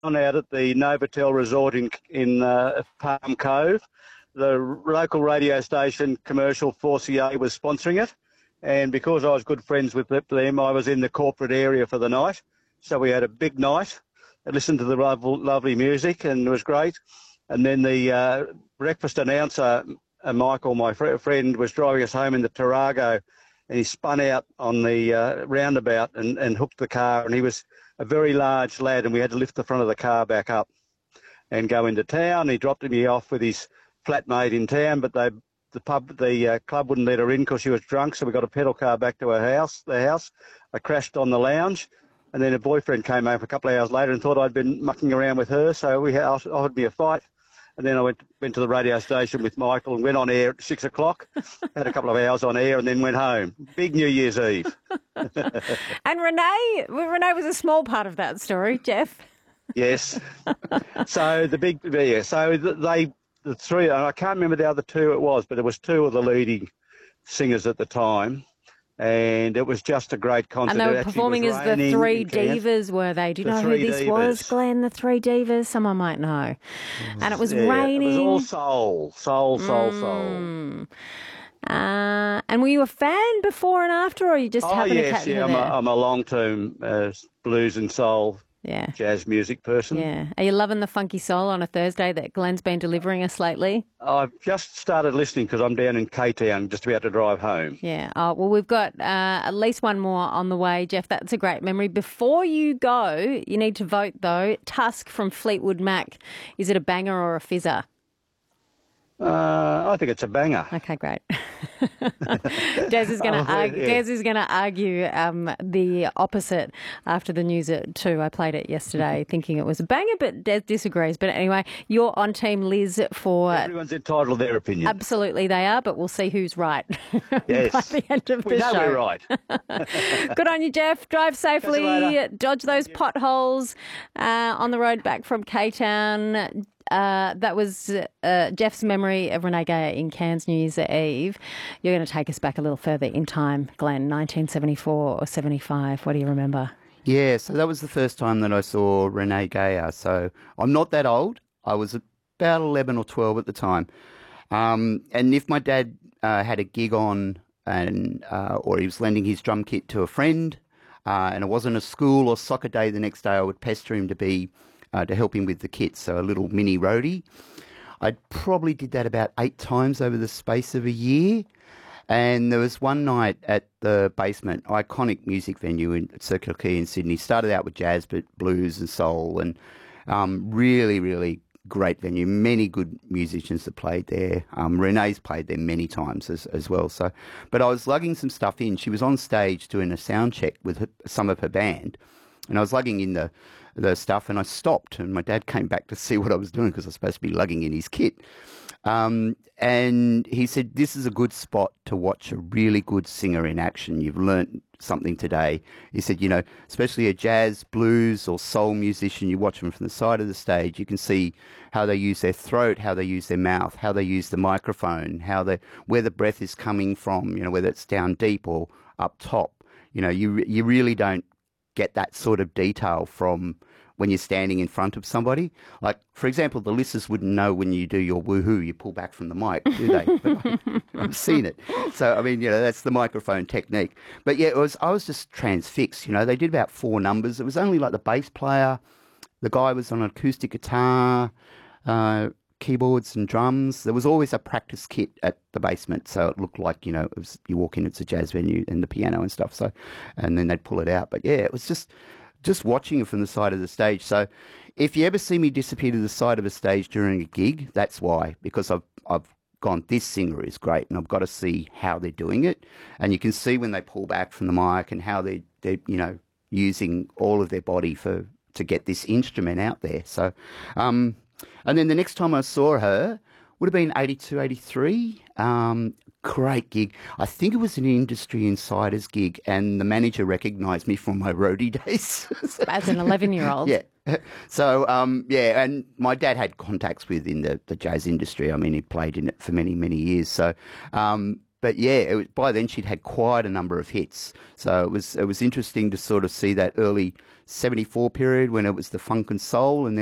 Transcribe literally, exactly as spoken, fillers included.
out at the Novotel Resort in in uh, Palm Cove. The local radio station, Commercial four C A, was sponsoring it. And because I was good friends with them, I was in the corporate area for the night. So we had a big night. I listened to the lovely music, and it was great. And then the uh, breakfast announcer, uh, Michael, my fr- friend, was driving us home in the Tarago, and he spun out on the uh, roundabout and, and hooked the car. And he was a very large lad, and we had to lift the front of the car back up and go into town. He dropped me off with his flatmate in town, but they the pub, the uh, club wouldn't let her in because she was drunk, so we got a pedal car back to her house, the house. I crashed on the lounge, and then her boyfriend came home a couple of hours later and thought I'd been mucking around with her, so we had, offered me a fight. And then I went went to the radio station with Michael and went on air at six o'clock, had a couple of hours on air, and then went home. Big New Year's Eve. And Renee, well, Renee was a small part of that story, Jeff. Yes. So the big, yeah, so they... The three, and I can't remember the other two it was, but it was two of the leading singers at the time, and it was just a great concert. And they were performing as the Three Divas, were they? Do you the know who this divas. was, Glenn? The Three Divas? Someone might know. And it was yeah, raining. It was all soul, soul, soul, mm. soul. Uh, and were you a fan before and after, or you just oh, happened yes, to catch yeah, her I'm there? a, I'm a long-term uh, blues and soul Yeah. jazz music person. Yeah. Are you loving the funky soul on a Thursday that Glenn's been delivering us lately? I've just started listening because I'm down in K-Town, just about to drive home. Yeah. Oh, well, we've got uh, at least one more on the way, Jeff. That's a great memory. Before you go, you need to vote, though. Tusk from Fleetwood Mac. Is it a banger or a fizzer? Uh, I think it's a banger. Okay, great. Des is going to Oh, argue, yeah. Des is going to argue um, the opposite after the news at two. I played it yesterday thinking it was a banger, but Des disagrees. But anyway, you're on Team Liz for... Everyone's entitled to their opinion. Absolutely they are, but we'll see who's right Yes. by the end of we the know show. we're right. Good on you, Jeff. Drive safely, later. dodge those potholes uh, on the road back from K-Town. Uh, that was uh, Jeff's memory of Renee Geyer in Cairns New Year's Eve. You're going to take us back a little further in time, Glenn, nineteen seventy-four or seventy-five. What do you remember? Yeah, so that was the first time that I saw Renee Geyer. So I'm not that old. I was about eleven or twelve at the time. Um, and if my dad uh, had a gig on and uh, or he was lending his drum kit to a friend uh, and it wasn't a school or soccer day the next day, I would pester him to be uh, to help him with the kit, so a little mini roadie. I probably did that about eight times over the space of a year. And there was one night at the Basement, iconic music venue in Circular Quay in Sydney. Started out with jazz, but blues and soul, and um, really, really great venue. Many good musicians that played there. Um, Renee's played there many times as, as well. So, but I was lugging some stuff in. She was on stage doing a sound check with her, some of her band, and I was lugging in the the stuff, and I stopped, and my dad came back to see what I was doing because I was supposed to be lugging in his kit. Um, and he said, this is a good spot to watch a really good singer in action. You've learnt something today. He said, you know, especially a jazz, blues or soul musician, you watch them from the side of the stage, you can see how they use their throat, how they use their mouth, how they use the microphone, how they, where the breath is coming from, you know, whether it's down deep or up top. You know, you, you really don't get that sort of detail from when you're standing in front of somebody. Like, for example, the listeners wouldn't know when you do your woohoo, you pull back from the mic, do they? But I, I've seen it. So, I mean, you know, that's the microphone technique. But yeah, it was, I was just transfixed, you know. They did about four numbers. It was only like the bass player, the guy was on an acoustic guitar, uh, keyboards and drums. There was always a practice kit at the Basement, so it looked like, you know, it was, you walk in, it's a jazz venue, and the piano and stuff. So, and then they'd pull it out. But yeah, it was just just watching it from the side of the stage. So, if you ever see me disappear to the side of a stage during a gig, that's why, because I've I've gone, this singer is great, and I've got to see how they're doing it. And you can see when they pull back from the mic and how they they're you know using all of their body for to get this instrument out there. So. Um, And then the next time I saw her would have been eighty-two, eighty-three. Um, great gig. I think it was an Industry Insiders gig, and the manager recognised me from my roadie days. As an eleven-year-old. Yeah. So, um, yeah, and my dad had contacts within the, the jazz industry. I mean, he played in it for many, many years. So, um, but yeah, it was, by then she'd had quite a number of hits. So it was it was interesting to sort of see that early seventy-four period when it was the funk and soul, and then